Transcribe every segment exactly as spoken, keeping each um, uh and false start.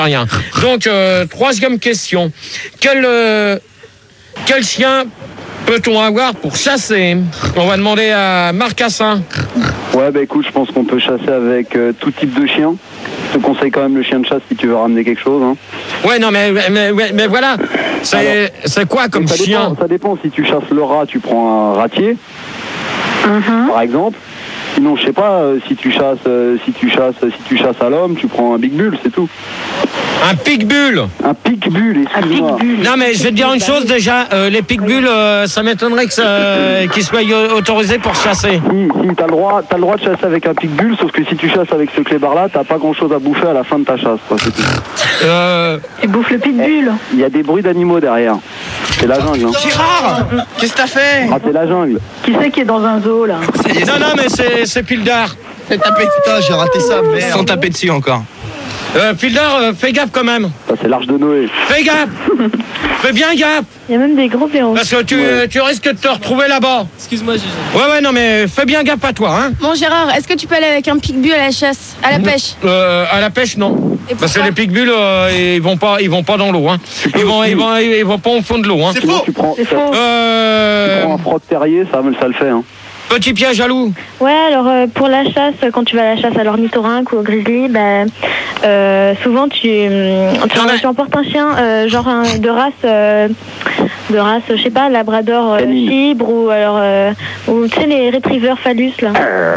rien. Donc, euh, troisième question. Quel, euh, quel chien peut-on avoir pour chasser? On va demander à Marcassin. Ouais, bah écoute, je pense qu'on peut chasser avec euh, tout type de chien. Je te conseille quand même le chien de chasse si tu veux ramener quelque chose. Hein. Ouais, non, mais, mais, mais, mais voilà. C'est, c'est quoi comme ça chien? dépend, ça dépend. Si tu chasses le rat, tu prends un ratier, Mm-hmm. par exemple. Sinon, je sais pas, euh, si tu chasses, euh, si tu chasses, si tu chasses à l'homme, tu prends un big bull, c'est tout. Un pitbull. Un pitbull, excuse-moi. Non, mais je vais te dire une chose déjà. Euh, les pitbulls, euh, ça m'étonnerait que ça, qu'ils soient autorisés pour chasser. Si, si, t'as le droit, t'as le droit de chasser avec un pitbull, sauf que si tu chasses avec ce clébard-là, t'as pas grand-chose à bouffer à la fin de ta chasse. Quoi, c'est tout. Euh... Tu bouffes le pitbull. Il y a des bruits d'animaux derrière. C'est la jungle. Hein. Gérard, qu'est-ce que t'as fait? Ah, c'est la jungle. Qui c'est qui est dans un zoo là? Non, non, mais c'est, c'est Pildar. Fais taper. Putain, j'ai raté ça, merde. Sans taper dessus encore. Euh, Pildar, euh, fais gaffe quand même. Ça, c'est l'arche de Noé. Fais gaffe. Fais bien gaffe. Il y a même des gros verrous. Parce que tu, Ouais. tu risques de te retrouver là-bas. Excuse-moi, Gégé. Ouais, ouais, non, mais fais bien gaffe à toi, hein. Bon Gérard, est-ce que tu peux aller avec un pitbull à la chasse, à la pêche? Euh, à la pêche, non. Et Parce que pourquoi? les pitbulls, euh, ils vont pas, ils vont pas dans l'eau, hein. Ils vont, ils vont, ils vont pas au fond de l'eau, hein. C'est Sinon, faux. tu prends, C'est ça- faux. Euh, tu prends un froc terrier, ça, ça le fait. Hein. petit piège à loup. Ouais, alors euh, pour la chasse, quand tu vas à la chasse à l'ornithorynque ou au grizzly, bah, euh, souvent tu, hum, tu, Non, mais- tu emportes un chien euh, genre un- de race, euh, de race, je sais pas, labrador euh, Canine. fibre ou alors euh, ou tu sais les retrievers phallus là.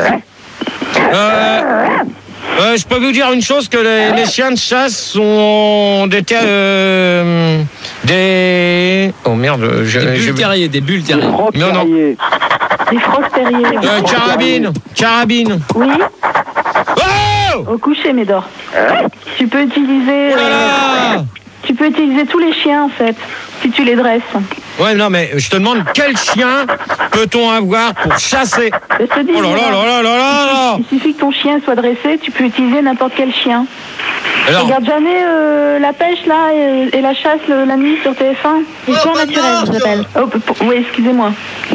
Euh, euh, je peux vous dire une chose, que les, les chiens de chasse sont des ter- euh, des oh merde, je, Des je- bulles terriers, des bulles terriers. Froc Non, non. terrier. Des frogs terriers. euh, carabine, carabine. Oui, Oh, au coucher, Médor. Tu peux utiliser, oh là euh, là. tu peux utiliser tous les chiens en fait, si tu les dresses. Ouais, non, mais je te demande quel chien peut-on avoir pour chasser? Je te dis, Oh là là Médor, là là là là là. il suffit que ton chien soit dressé, tu peux utiliser n'importe quel chien. Alors, Regarde jamais euh, la pêche là et, et la chasse le- la nuit sur T F un. Histoire naturelle, ça s'appelle. Oh, p- p- oui, excusez-moi.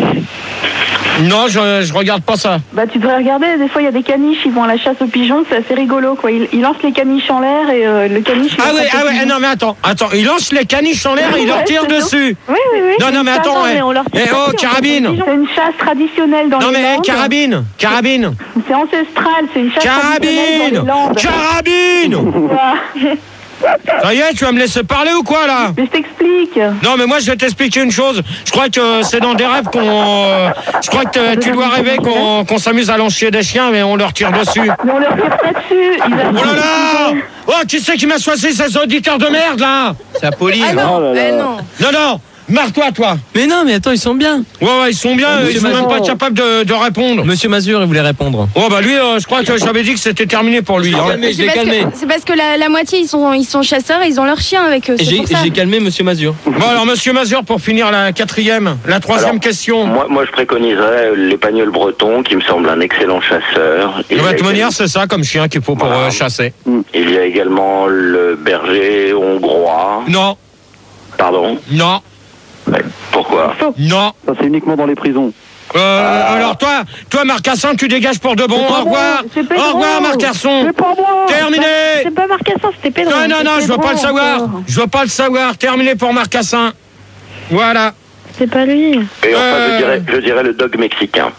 non, je, je regarde pas ça. Bah tu devrais regarder, des fois il y a des caniches, ils vont à la chasse aux pigeons, c'est assez rigolo quoi. Ils, ils lancent les caniches en l'air et euh, le caniche... il Ah ouais, attrape ah le ouais, pigeon. non mais attends, attends, il lance les caniches en l'air et il leur Ouais, tire c'est dessus. Oui, oui, oui. Non, non, mais Ça, attends, ouais. mais on leur tire Eh, pas oh, dessus, on carabine. fait des pigeons. C'est une chasse traditionnelle dans Non les mais Landes. carabine, carabine, C'est ancestral, c'est une chasse traditionnelle dans les Landes. carabine, carabine. Voilà. Ça y est, tu vas me laisser parler ou quoi là? Mais je t'explique. Non mais moi je vais t'expliquer une chose. Je crois que c'est dans des rêves qu'on... euh, je crois que te- tu dois rêver qu'on qu'on s'amuse à lancer des chiens mais on leur tire dessus. Mais on leur tire pas dessus. Ils Oh là là! Oh, qui c'est qui m'a choisi ces auditeurs de merde là? C'est Apolline. Ah non, Oh là là. eh non. Non, non, marre-toi toi. Mais non, mais attends, ils sont bien. Ouais, ouais, ils sont bien, Monsieur ils sont même Mazur. pas capables de, de répondre. Monsieur Mazur, il voulait répondre. Oh bah lui, euh, je crois que j'avais dit que c'était terminé pour lui. Je l'ai hein. calmé, je C'est l'ai parce, calmé. que, c'est parce que la, la moitié ils sont, ils sont chasseurs et ils ont leurs chiens avec eux. Et C'est j'ai pour ça. j'ai calmé Monsieur Mazur. Bon alors Monsieur Mazur, pour finir la quatrième, la troisième Alors, question. Moi, moi, je préconiserais l'épagnol breton, qui me semble un excellent chasseur. Il De y a toute manière, également- c'est ça comme chien qu'il faut pour Voilà. euh, chasser. il y a également le berger hongrois. Non, Pardon. non, Ouais, pourquoi? non. Ça, c'est uniquement dans les prisons. Euh, Alors toi, toi Marcassin, tu dégages pour de bon. Au revoir. C'est Pedro. Au revoir Marcasson. C'est pas moi. Terminé. C'est pas Marcassin, c'était Pedro. Non, non, non, je veux pas le savoir. encore. Je veux pas le savoir. Terminé pour Marcassin. Voilà. C'est pas lui. Et enfin, Euh. je, dirais, je dirais le dog mexicain.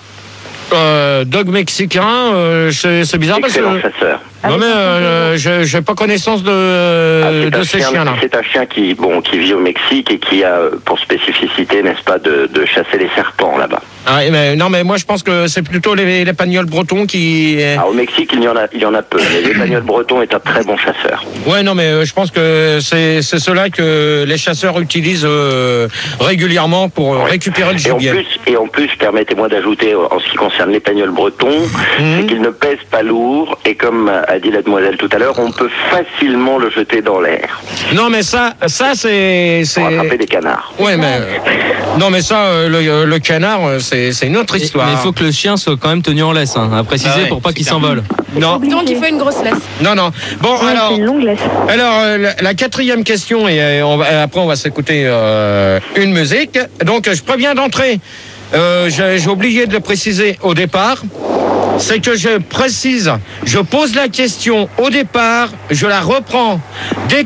Euh, dog mexicain, euh, c'est c'est bizarre parce Excellent que... chasseur. Non mais euh, je j'ai pas connaissance de, Ah, c'est de un ces chien- chiens-là. C'est un chien qui, bon, qui vit au Mexique et qui a euh, pour spécificité, n'est-ce pas, de, de chasser les serpents là-bas. Ah, mais, non mais moi je pense que c'est plutôt les, les pagnols bretons qui... Ah, au Mexique, il y en a, il y en a peu, mais l'épagnol breton est un très bon chasseur. Ouais non mais euh, je pense que c'est c'est cela que les chasseurs utilisent euh, régulièrement pour euh, Oui. récupérer le Et en gibier. plus, et en plus, permettez-moi d'ajouter, en ce qui concerne l'épagnol breton, c'est qu'il ne pèse pas lourd, et comme a dit la demoiselle tout à l'heure, on peut facilement le jeter dans l'air Non mais ça ça c'est pour attraper c'est des canards. ouais mais euh, non mais ça euh, le, le canard euh, c'est c'est une autre Et- histoire. Mais il faut que le chien soit quand même tenu en laisse, hein, à préciser Ah ouais, pour pas c'est qu'il clair. s'envole. Non Donc il faut une grosse laisse. non non. Bon Ouais, alors c'est une longue laisse. Alors, euh, la, la quatrième question, et euh, on va, après on va s'écouter euh, une musique. Donc, je préviens d'entrer. Euh, j'ai j'ai oublié de le préciser au départ. C'est que je précise, je pose la question au départ, je la reprends dès